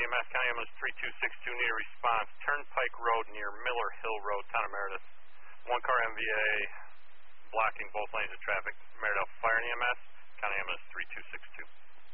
EMS, County ambulance 3262, need a response. Turnpike Road near Miller Hill Road, Town of Meredith. One car MVA blocking both lanes of traffic. Meredith Fire and EMS, County ambulance 3262.